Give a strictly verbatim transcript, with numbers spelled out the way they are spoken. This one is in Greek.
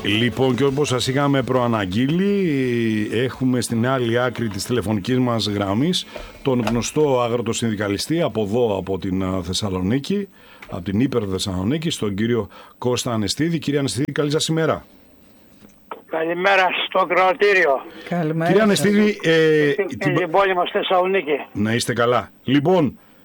Λοιπόν, και όπως σας είχαμε προαναγγείλει, έχουμε στην άλλη άκρη της τηλεφωνικής μας γραμμής τον γνωστό αγροτοσυνδικαλιστή από εδώ, από την Θεσσαλονίκη, από την Ήπερ Θεσσαλονίκη, τον κύριο Κώστα Ανεστίδη. Κύριε Ανεστίδη, καλή σας ημέρα. Καλημέρα στο κρατήριο. Καλημέρα. Κύριε Ανεστίδη, ε, την πόλη μας Θεσσαλονίκη. να είστε καλά. Λοιπόν,